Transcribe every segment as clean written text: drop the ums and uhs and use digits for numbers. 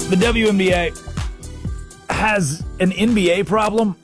The WNBA has an NBA problem.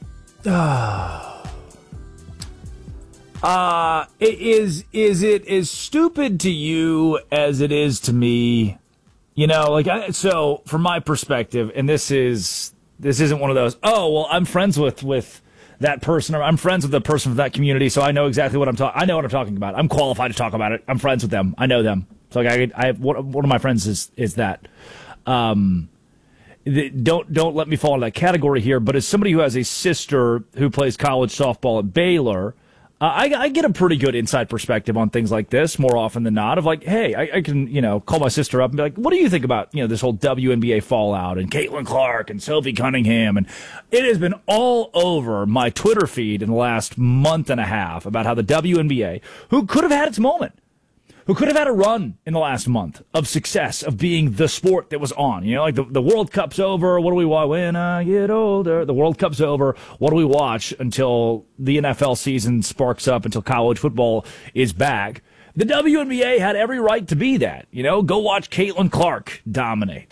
Is it as stupid to you as it is to me? You know, so from my perspective, and this isn't one of those, oh, well, I'm friends with that person, or I'm friends with the person from that community, so I know exactly what I know what I'm talking about. I'm qualified to talk about it. I'm friends with them. I know them. So I have one of my friends is that. Don't let me fall into that category here, but as somebody who has a sister who plays college softball at Baylor, I get a pretty good inside perspective on things like this more often than not, of like, hey, I can, call my sister up and be like, what do you think about, this whole WNBA fallout and Caitlin Clark and Sophie Cunningham? And it has been all over my Twitter feed in the last month and a half about how the WNBA, who could have had its moment, who could have had a run in the last month of success, of being the sport that was on. Like the World Cup's over. What do we watch when I get older? The World Cup's over. What do we watch until the NFL season sparks up, until college football is back? The WNBA had every right to be that. Go watch Caitlin Clark dominate.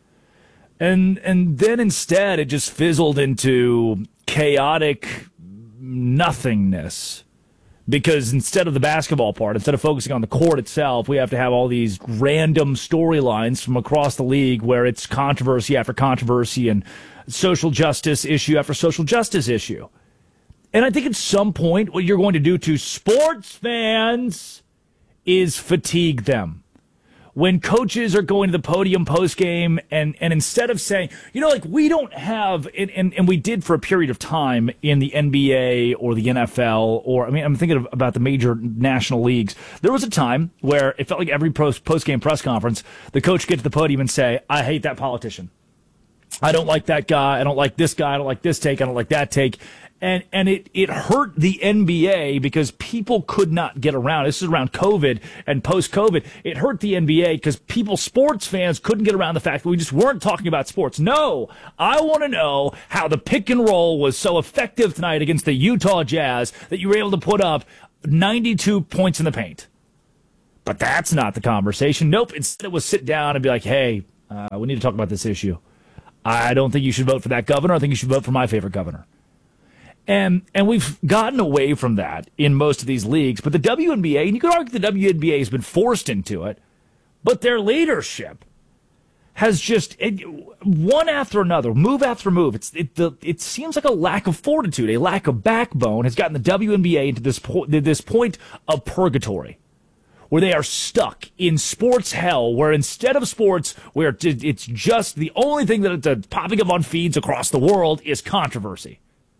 And then instead it just fizzled into chaotic nothingness. Because instead of the basketball part, instead of focusing on the court itself, we have to have all these random storylines from across the league where it's controversy after controversy and social justice issue after social justice issue. And I think at some point what you're going to do to sports fans is fatigue them. When coaches are going to the podium post-game and instead of saying, we don't have, and we did for a period of time in the NBA or the NFL, I'm thinking about the major national leagues. There was a time where it felt like every post-game press conference, the coach would get to the podium and say, I hate that politician. I don't like that guy. I don't like this guy. I don't like this take. I don't like that take. And it hurt the NBA because people could not get around. This is around COVID and post-COVID. It hurt the NBA because sports fans couldn't get around the fact that we just weren't talking about sports. No, I want to know how the pick and roll was so effective tonight against the Utah Jazz that you were able to put up 92 points in the paint. But that's not the conversation. Nope. Instead it was sit down and be like, hey, we need to talk about this issue. I don't think you should vote for that governor. I think you should vote for my favorite governor. And we've gotten away from that in most of these leagues. But the WNBA, and you could argue the WNBA has been forced into it, but their leadership has just, one after another, move after move, it seems like a lack of fortitude, a lack of backbone has gotten the WNBA into this point of purgatory, where they are stuck in sports hell, where instead of sports, where it's just the only thing that's popping up on feeds across the world is controversy.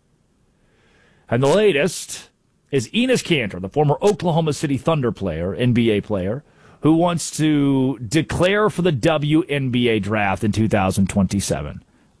And the latest is Enes Kanter, the former Oklahoma City Thunder player, NBA player, who wants to declare for the WNBA draft in 2027.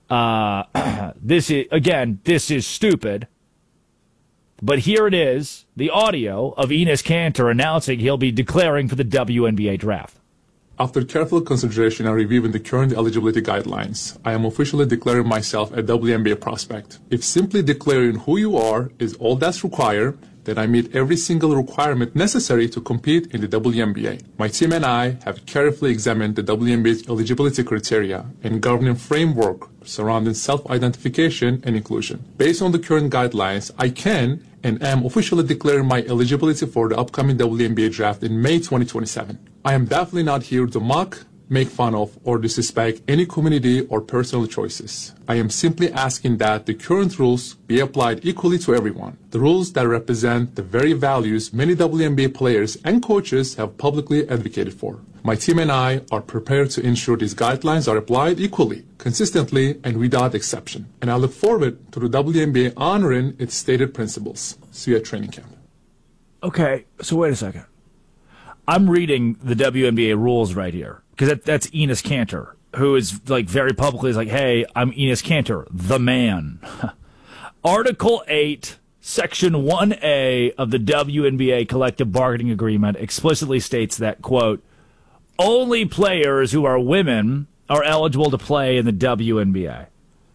This is stupid. But here it is, the audio of Enes Kanter announcing he'll be declaring for the WNBA draft. After careful consideration and reviewing the current eligibility guidelines, I am officially declaring myself a WNBA prospect. If simply declaring who you are is all that's required, then I meet every single requirement necessary to compete in the WNBA. My team and I have carefully examined the WNBA's eligibility criteria and governing framework surrounding self-identification and inclusion. Based on the current guidelines, I can and am officially declaring my eligibility for the upcoming WNBA draft in May 2027. I am definitely not here to mock, make fun of, or disrespect any community or personal choices. I am simply asking that the current rules be applied equally to everyone. The rules that represent the very values many WNBA players and coaches have publicly advocated for. My team and I are prepared to ensure these guidelines are applied equally, consistently, and without exception. And I look forward to the WNBA honoring its stated principles. See you at training camp. Okay, so wait a second. I'm reading the WNBA rules right here, because that's Enes Kanter, who is very publicly is like, hey, I'm Enes Kanter, the man. Article 8, Section 1A of the WNBA Collective Bargaining Agreement explicitly states that, quote, only players who are women are eligible to play in the WNBA.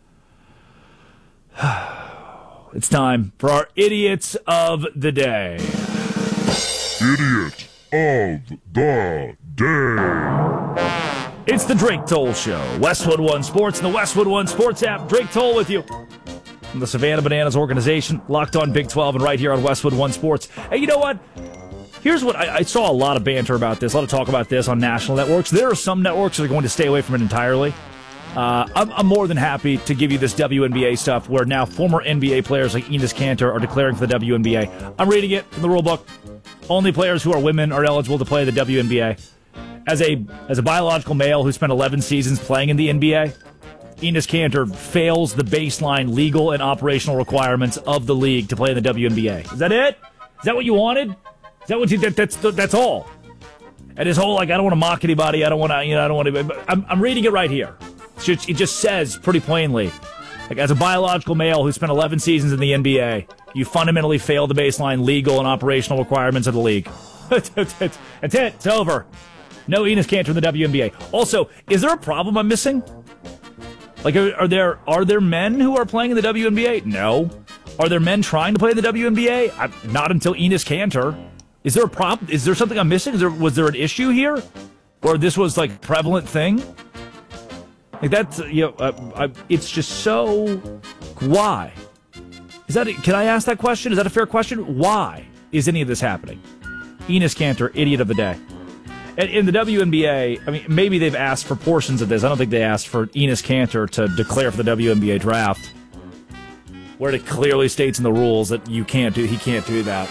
It's time for our Idiots of the Day. Idiot of the Day. It's the Drake Toll Show. Westwood One Sports and the Westwood One Sports app. Drake Toll with you from the Savannah Bananas organization, locked on Big 12 and right here on Westwood One Sports. Hey, you know what? Here's what I saw a lot of banter about this, a lot of talk about this on national networks. There are some networks that are going to stay away from it entirely. I'm more than happy to give you this WNBA stuff where now former NBA players like Enes Kanter are declaring for the WNBA. I'm reading it from the rule book. Only players who are women are eligible to play the WNBA. As a biological male who spent 11 seasons playing in the NBA, Enes Kanter fails the baseline legal and operational requirements of the league to play in the WNBA. Is that it? Is that what you wanted? Is that what you? That's all. And his whole I don't want to mock anybody. I don't want to. I'm reading it right here. It just says pretty plainly, as a biological male who spent 11 seasons in the NBA, you fundamentally fail the baseline legal and operational requirements of the league. That's it. It's over. No Enes Kanter in the WNBA. Also, is there a problem I'm missing? Like, are there men who are playing in the WNBA? No. Are there men trying to play in the WNBA? Not until Enes Kanter. Is there a problem? Is there something I'm missing? Was there an issue here? Or this was, like, a prevalent thing? Like, that's, it's just so... Why? Can I ask that question? Is that a fair question? Why is any of this happening? Enes Kanter, idiot of the day. In the WNBA, I mean, maybe they've asked for portions of this. I don't think they asked for Enes Kanter to declare for the WNBA draft, where it clearly states in the rules that he can't do that.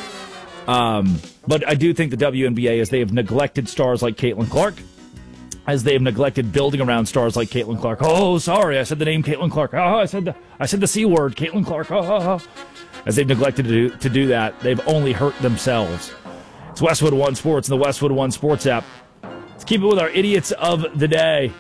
But I do think the WNBA, as they have neglected stars like Caitlin Clark, as they have neglected building around stars like Caitlin Clark. Oh, sorry, I said the name Caitlin Clark. Oh, I said the C word, Caitlin Clark. Oh. As they've neglected to do that, they've only hurt themselves. It's Westwood One Sports and the Westwood One Sports app. Let's keep it with our idiots of the day.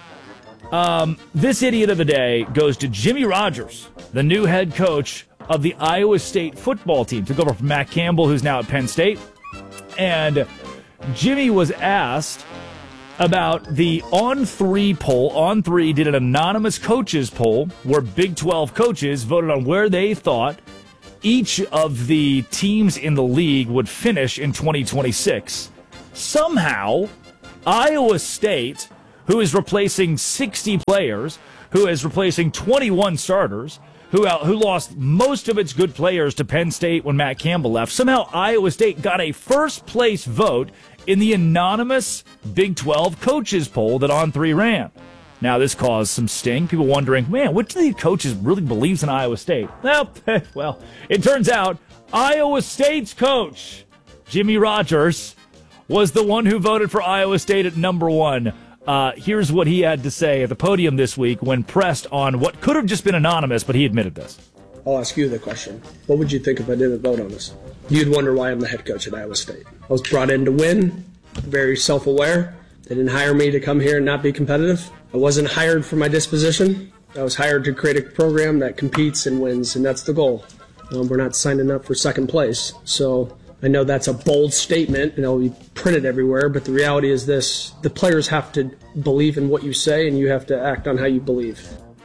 This idiot of the day goes to Jimmy Rogers, the new head coach of the Iowa State football team. Took over from Matt Campbell, who's now at Penn State. And Jimmy was asked about the On3 poll. On3 did an anonymous coaches poll where Big 12 coaches voted on where they thought each of the teams in the league would finish in 2026. Somehow, Iowa State, who is replacing 60 players, who is replacing 21 starters, who lost most of its good players to Penn State when Matt Campbell left, somehow Iowa State got a first-place vote in the anonymous Big 12 coaches poll that On3 ran. Now, this caused some sting. People wondering, man, which of these coaches really believes in Iowa State? Well, it turns out Iowa State's coach, Jimmy Rogers, was the one who voted for Iowa State at number one. Here's what he had to say at the podium this week when pressed on what could have just been anonymous, but he admitted this. I'll ask you the question. What would you think if I didn't vote on this? You'd wonder why I'm the head coach at Iowa State. I was brought in to win, very self-aware. They didn't hire me to come here and not be competitive. I wasn't hired for my disposition. I was hired to create a program that competes and wins, and that's the goal. We're not signing up for second place. So I know that's a bold statement, and it'll be printed everywhere, but the reality is this. The players have to believe in what you say, and you have to act on how you believe.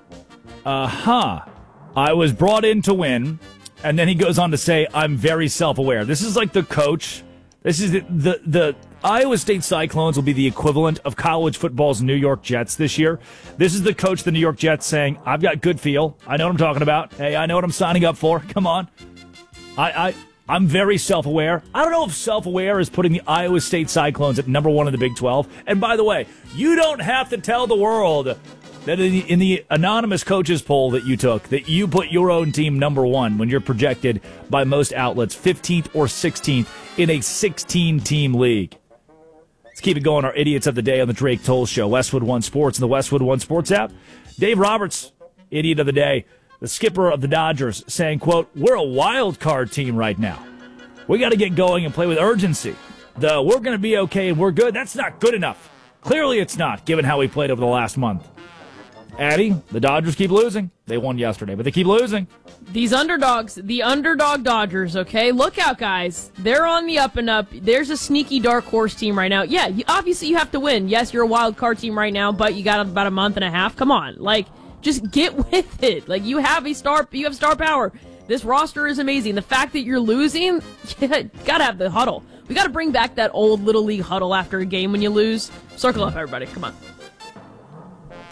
I was brought in to win, and then he goes on to say, I'm very self-aware. This is like the coach. This is the Iowa State Cyclones will be the equivalent of college football's New York Jets this year. This is the coach of the New York Jets saying, I've got good feel. I know what I'm talking about. Hey, I know what I'm signing up for. Come on. I'm very self-aware. I don't know if self-aware is putting the Iowa State Cyclones at number one in the Big 12. And by the way, you don't have to tell the world that in the anonymous coaches poll that you took, that you put your own team number one when you're projected by most outlets 15th or 16th in a 16-team league. Let's keep it going. Our idiots of the day on the Drake Toll Show. Westwood One Sports and the Westwood One Sports app. Dave Roberts, idiot of the day. The skipper of the Dodgers saying, quote, we're a wild card team right now. We got to get going and play with urgency. We're going to be okay and we're good. That's not good enough. Clearly it's not, given how we played over the last month. Addy, the Dodgers keep losing. They won yesterday, but they keep losing. These underdogs, the underdog Dodgers, okay? Look out, guys. They're on the up and up. There's a sneaky dark horse team right now. Yeah, obviously you have to win. Yes, you're a wild card team right now, but you got about a month and a half. Come on. Just get with it. You have star power. This roster is amazing. The fact that you're losing, you got to have the huddle. We got to bring back that old Little League huddle after a game when you lose. Circle up, everybody. Come on.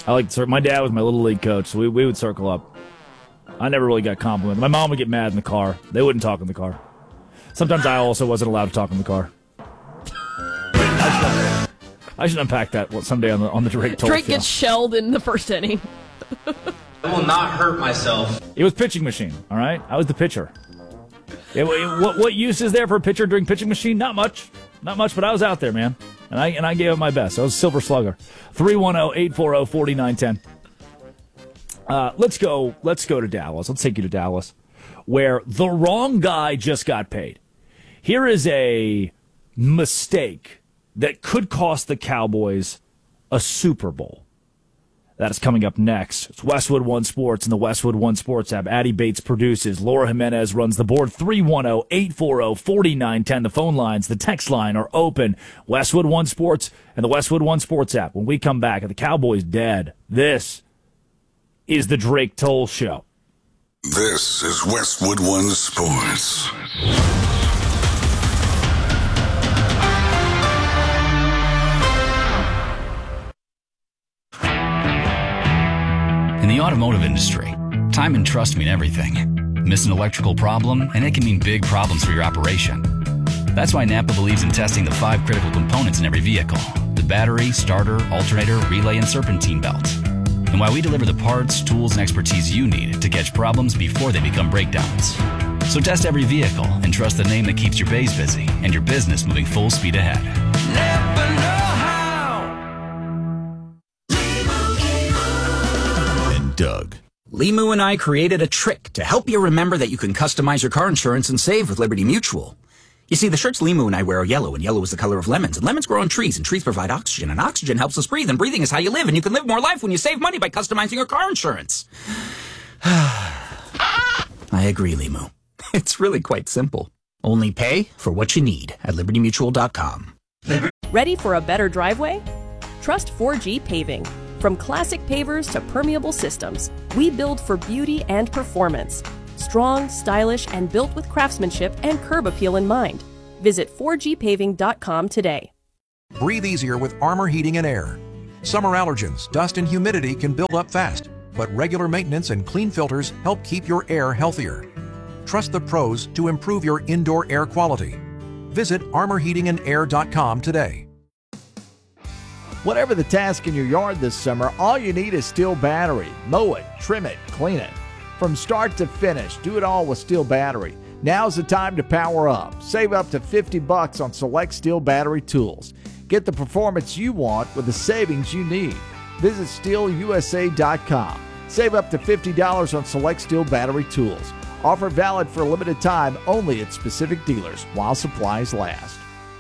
I like my dad was my little league coach, so we would circle up. I never really got complimented. My mom would get mad in the car. They wouldn't talk in the car. Sometimes I also wasn't allowed to talk in the car. I should unpack that someday on the Drake Toll Drake show. gets shelled in the first inning. I will not hurt myself. It was pitching machine, all right? I was the pitcher. What use is there for a pitcher during pitching machine? Not much, but I was out there, man. And I gave it my best. I was a silver slugger. 310-840-4910. Let's go to Dallas. Let's take you to Dallas, where the wrong guy just got paid. Here is a mistake that could cost the Cowboys a Super Bowl. That is coming up next. It's Westwood One Sports and the Westwood One Sports app. Addie Bates produces. Laura Jimenez runs the board. 310-840-4910. The phone lines, the text line are open. Westwood One Sports and the Westwood One Sports app. When we come back, the Cowboys dead. This is the Drake Toll Show. This is Westwood One Sports. In the automotive industry, time and trust mean everything. Miss an electrical problem, and it can mean big problems for your operation. That's why Napa believes in testing the 5 critical components in every vehicle: the battery, starter, alternator, relay, and serpentine belt. And why we deliver the parts, tools, and expertise you need to catch problems before they become breakdowns. So test every vehicle and trust the name that keeps your bays busy and your business moving full speed ahead. Napa know-how. And Doug. Limu and I created a trick to help you remember that you can customize your car insurance and save with Liberty Mutual. You see, the shirts Limu and I wear are yellow, and yellow is the color of lemons, and lemons grow on trees, and trees provide oxygen, and oxygen helps us breathe, and breathing is how you live, and you can live more life when you save money by customizing your car insurance. I agree, Limu. It's really quite simple. Only pay for what you need at libertymutual.com. Ready for a better driveway? Trust 4G Paving. From classic pavers to permeable systems, we build for beauty and performance. Strong, stylish, and built with craftsmanship and curb appeal in mind. Visit 4gpaving.com today. Breathe easier with Armor Heating and Air. Summer allergens, dust, and humidity can build up fast, but regular maintenance and clean filters help keep your air healthier. Trust the pros to improve your indoor air quality. Visit armorheatingandair.com today. Whatever the task in your yard this summer, all you need is Steel Battery. Mow it, trim it, clean it. From start to finish, do it all with Steel Battery. Now's the time to power up. Save up to $50 on select Steel Battery tools. Get the performance you want with the savings you need. Visit SteelUSA.com. Save up to $50 on select Steel Battery tools. Offer valid for a limited time only at specific dealers while supplies last.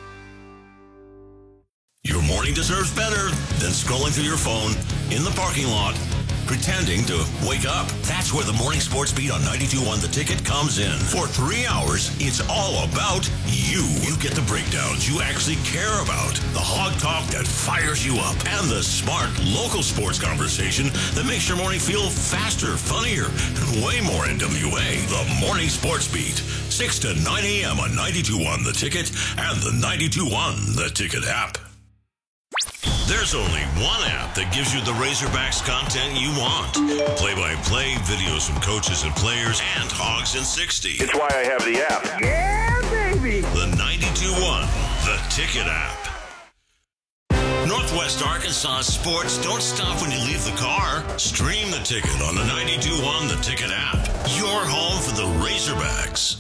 Your morning deserves better than scrolling through your phone in the parking lot, pretending to wake up. That's where the Morning Sports Beat on 92.1 The Ticket comes in. For 3 hours, it's all about you. You get the breakdowns you actually care about, the hog talk that fires you up, and the smart local sports conversation that makes your morning feel faster, funnier, and way more NWA. The Morning Sports Beat, 6 to 9 a.m. on 92.1 The Ticket and the 92.1 The Ticket app. There's only one app that gives you the Razorbacks content you want. Play-by-play, videos from coaches and players, and Hogs in 60. It's why I have the app. Yeah, baby! The 92.1 The Ticket app. Northwest Arkansas sports don't stop when you leave the car. Stream The Ticket on the 92.1 The Ticket app. Your home for the Razorbacks.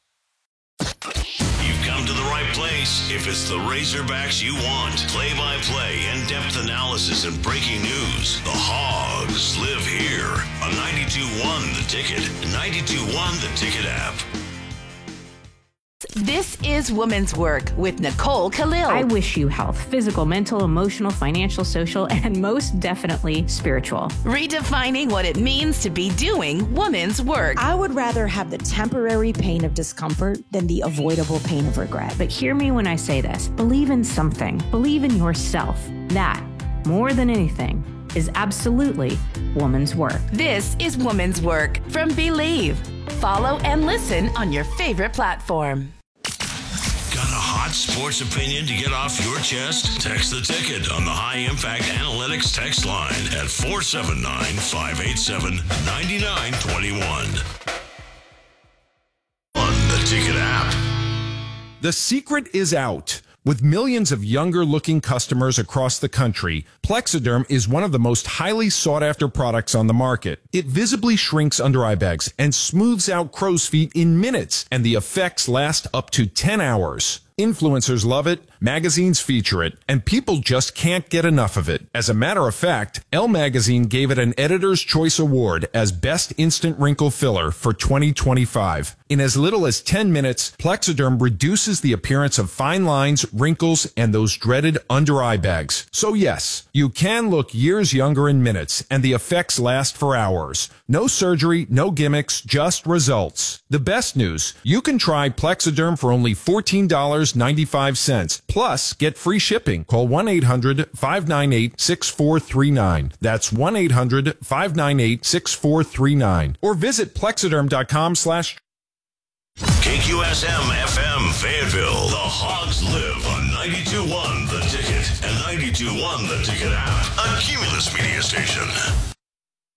You've come to the right place if it's the Razorbacks you want. Play-by-play, in-depth analysis, and breaking news. The Hogs live here on 92.1 The Ticket, 92.1 The Ticket app. This is Women's Work with Nicole Khalil. I wish you health, physical, mental, emotional, financial, social, and most definitely spiritual. Redefining what it means to be doing women's work. I would rather have the temporary pain of discomfort than the avoidable pain of regret. But hear me when I say this. Believe in something. Believe in yourself. That, more than anything, is absolutely woman's work. This is Woman's Work from Believe. Follow and listen on your favorite platform. Got a hot Sports opinion to get off your chest? Text the ticket on the High Impact Analytics text line at 479-587-9921. On the Ticket app. The secret is out. With millions of younger-looking customers across the country, Plexiderm is one of the most highly sought-after products on the market. It visibly shrinks under-eye bags and smooths out crow's feet in minutes, and the effects last up to 10 hours. Influencers love it, magazines feature it, and people just can't get enough of it. As a matter of fact, Elle Magazine gave it an Editor's Choice Award as Best Instant Wrinkle Filler for 2025. In as little as 10 minutes, Plexiderm reduces the appearance of fine lines, wrinkles, and those dreaded under-eye bags. So yes, you can look years younger in minutes, and the effects last for hours. No surgery, no gimmicks, just results. The best news, you can try Plexiderm for only $14.95. Plus, get free shipping. Call 1-800-598-6439. That's 1-800-598-6439. Or visit Plexiderm.com/ KQSM FM Fayetteville. The Hogs live on 92.1 The Ticket and 92.1 The Ticket app. A Cumulus media station.